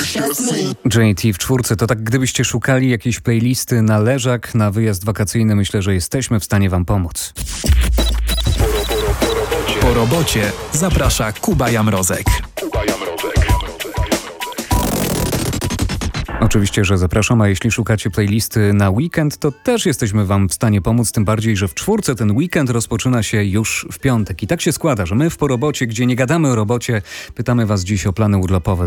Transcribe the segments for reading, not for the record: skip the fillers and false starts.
JT w czwórce to tak, gdybyście szukali jakiejś playlisty na leżak, na wyjazd wakacyjny, myślę, że jesteśmy w stanie wam pomóc. Po robocie zaprasza Kuba Jamrozek. Oczywiście, że zapraszam, a jeśli szukacie playlisty na weekend, to też jesteśmy wam w stanie pomóc, tym bardziej, że w czwórce ten weekend rozpoczyna się już w piątek. I tak się składa, że my w Po robocie, gdzie nie gadamy o robocie, pytamy was dziś o plany urlopowe.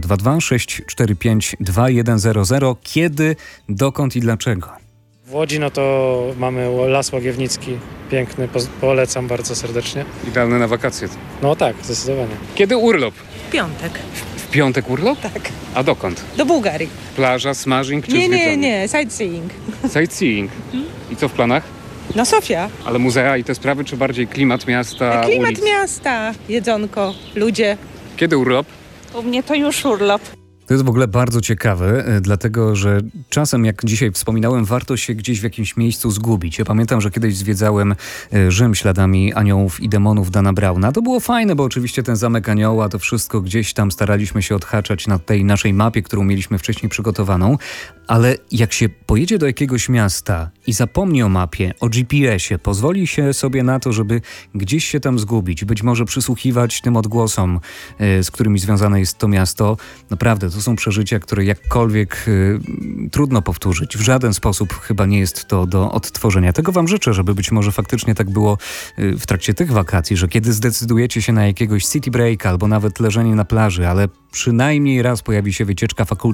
226452100. Kiedy, dokąd i dlaczego? W Łodzi no to mamy Las Łagiewnicki, piękny, polecam bardzo serdecznie. Idealne na wakacje. No tak, zdecydowanie. Kiedy urlop? Piątek. W piątek urlop? Tak. A dokąd? Do Bułgarii. Plaża, smażing czy Nie, sightseeing. Sightseeing. I co w planach? No Sofia. Ale muzea i te sprawy, czy bardziej klimat miasta, Klimat ulic? miasta, jedzonko, ludzie. Kiedy urlop? U mnie to już urlop. To jest w ogóle bardzo ciekawe, dlatego że czasem, jak dzisiaj wspominałem, warto się gdzieś w jakimś miejscu zgubić. Ja pamiętam, że kiedyś zwiedzałem Rzym śladami aniołów i demonów Dana Browna. To było fajne, bo oczywiście ten Zamek Anioła, to wszystko gdzieś tam staraliśmy się odhaczać na tej naszej mapie, którą mieliśmy wcześniej przygotowaną. Ale jak się pojedzie do jakiegoś miasta i zapomni o mapie, o GPS-ie, pozwoli się sobie na to, żeby gdzieś się tam zgubić, być może przysłuchiwać tym odgłosom, z którymi związane jest to miasto, naprawdę to są przeżycia, które jakkolwiek trudno powtórzyć. W żaden sposób chyba nie jest to do odtworzenia. Tego wam życzę, żeby być może faktycznie tak było w trakcie tych wakacji, że kiedy zdecydujecie się na jakiegoś city break albo nawet leżenie na plaży, ale przynajmniej raz pojawi się wycieczka fakultatywna,